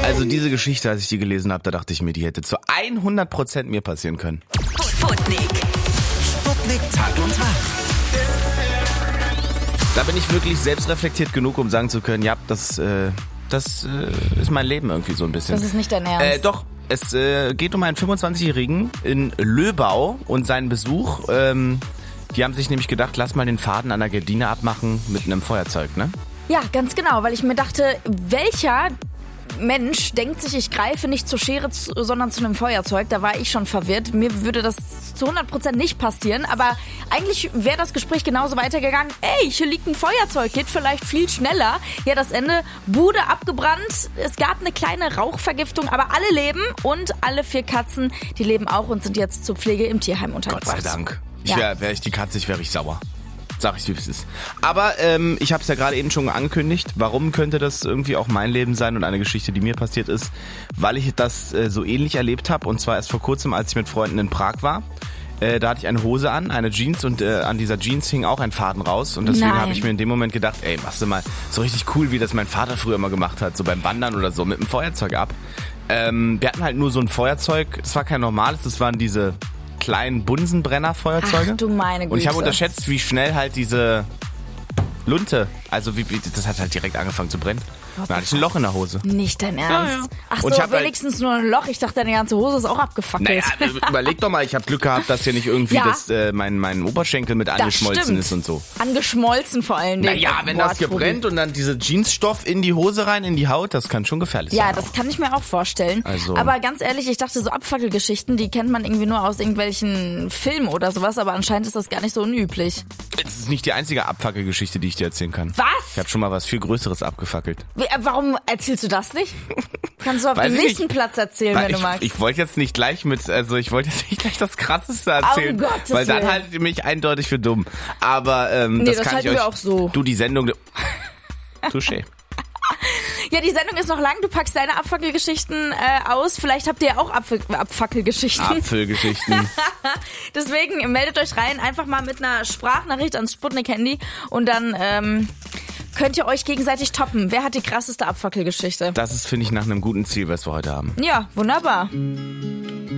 Also diese Geschichte, als ich die gelesen habe, da dachte ich mir, die hätte zu 100% mir passieren können. Sputnik. Sputnik Tag und Tag. Da bin ich wirklich selbstreflektiert genug, um sagen zu können, ja, das ist mein Leben irgendwie so ein bisschen. Das ist nicht dein Ernst. Doch, es geht um einen 25-Jährigen in Löbau und seinen Besuch. Die haben sich nämlich gedacht, lass mal den Faden an der Gardine abmachen mit einem Feuerzeug, ne? Ja, ganz genau, weil ich mir dachte, welcher Mensch denkt sich, ich greife nicht zur Schere, sondern zu einem Feuerzeug. Da war ich schon verwirrt. Mir würde das zu 100% nicht passieren. Aber eigentlich wäre das Gespräch genauso weitergegangen. Ey, hier liegt ein Feuerzeug, geht vielleicht viel schneller. Ja, das Ende, Bude abgebrannt. Es gab eine kleine Rauchvergiftung, aber alle leben und alle 4 Katzen, die leben auch und sind jetzt zur Pflege im Tierheim untergebracht. Gott sei Dank. Ja. Wäre ich die Katze, wäre ich sauer. Sag ich, wie es ist. Aber ich habe es ja gerade eben schon angekündigt. Warum könnte das irgendwie auch mein Leben sein und eine Geschichte, die mir passiert ist? Weil ich das so ähnlich erlebt habe. Und zwar erst vor kurzem, als ich mit Freunden in Prag war. Da hatte ich eine Hose an, eine Jeans und an dieser Jeans hing auch ein Faden raus. Und deswegen habe ich mir in dem Moment gedacht, ey, machst du mal so richtig cool, wie das mein Vater früher mal gemacht hat. So beim Wandern oder so, mit dem Feuerzeug ab. Wir hatten halt nur so ein Feuerzeug. Das war kein normales, das waren diese kleinen Bunsenbrenner-Feuerzeuge. Ach du meine Güte. Und ich habe unterschätzt, wie schnell halt diese Lunte, also das hat halt direkt angefangen zu brennen. Da hatte ich ein Loch in der Hose. Nicht dein Ernst? Ja. Ach so, Und ich hab wenigstens nur ein Loch. Ich dachte, deine ganze Hose ist auch abgefackelt. Naja, überleg doch mal, ich habe Glück gehabt, dass hier nicht irgendwie mein Oberschenkel mit angeschmolzen ist und so. Angeschmolzen vor allen Dingen. Naja, wenn das gebrennt und dann diese Jeansstoff in die Hose rein, in die Haut, das kann schon gefährlich sein. Ja, das kann ich mir auch vorstellen. Also. Aber ganz ehrlich, ich dachte, so Abfackelgeschichten, die kennt man irgendwie nur aus irgendwelchen Filmen oder sowas, aber anscheinend ist das gar nicht so unüblich. Das ist nicht die einzige Abfackelgeschichte, die ich dir erzählen kann. Was? Ich habe schon mal was viel Größeres abgefackelt. Warum erzählst du das nicht? Kannst du auf dem nächsten Platz erzählen, wenn du magst. Ich wollte jetzt nicht gleich das Krasseste erzählen, Gottes weil dann Willen. haltet ihr mich eindeutig für dumm. Aber Nee, das kann halten ich euch, wir auch so. Du, die Sendung, touché. Ja, die Sendung ist noch lang. Du packst deine Abfackelgeschichten aus. Vielleicht habt ihr auch Abfackelgeschichten. Apfelgeschichten. Deswegen meldet euch rein, einfach mal mit einer Sprachnachricht ans Sputnik-Handy und dann könnt ihr euch gegenseitig toppen. Wer hat die krasseste Abfackelgeschichte? Das ist, finde ich, nach einem guten Ziel, was wir heute haben. Ja, wunderbar.